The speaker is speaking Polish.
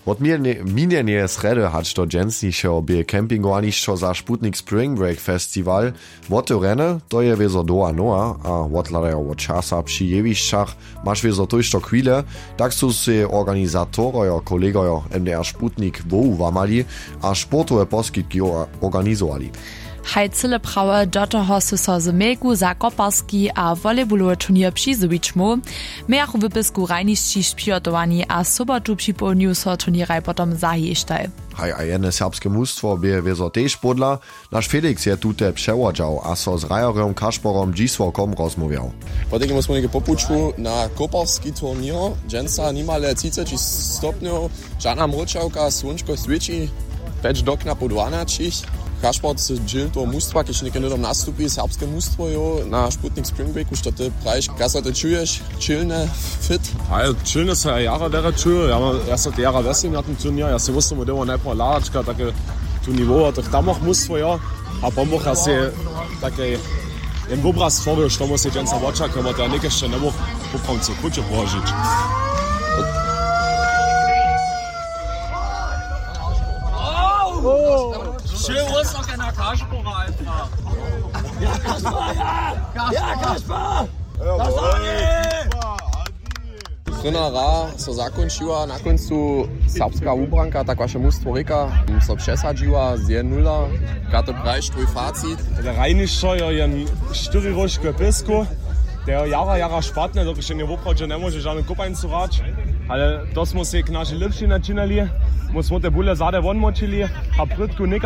Od minjenie sredy hač do dżensnišeho bie kempingowanišćo za Sputnik Spring Break Festival otvorene, to je wiezo doa noa, a odladajo od časa przy jewišćach masz wiezo tojšto chwile, tak su se organizatorojo, kolegojo MDR Sputnik wołowamali, a sportowe poskitki organizowali. Haj cyle prawe do toho su so z mejku za koparski a volejbolowe turnier přizovičmu. Mejach w wypisku rajnišći špijotowani a sobotu przy południu so turnieraj potom zahieštaj. Haj a jedne serbskie mustwo bie wiezo tež podla, nasz Felix je tute převodžał a so z Rajorom Kašporom Dziswokom rozmawiał. Potem musimy je popuču na koparski turnier, džensa nimale 30 stopňov, žádna mročavka, slunčko sviči, peč dokna po 12. Kašport se džil to mustva, keď niekde nedom nastupí, serbské mustvo jo, na Sputnik Spring Breaku, što ty praješ, kaj sa ty čuješ, čilne, fit? Ja, čilne sa jara dera čuju, ja sa ty jara vesim na tom turnier, ja si musím udemo najprv láčka, také tu nivo, tak tam auch mustvo jo, a pomoh ja si také jen obraz stvoril, što musí dženca očakávať, a niekde ešte nemoh popravím co kuče požiť. Schön Ursache nach Kaspera einfach. Ja, Kaspar, ja! Ja, Kaspar! Das Trenera so zakončiła, na końcu serbska ubranka, tak vaše mustvo reka, so přesadžiła z 1-0. Kato prajš, tvoj facit? Der Rajnišćo je jen 4 rožke pisku, der jara špatne, dok še ne vopravdže ne može žádný kopanjcu rač, ale to smo se k naši lepši načinali, smo te bule zade von močili, a pritku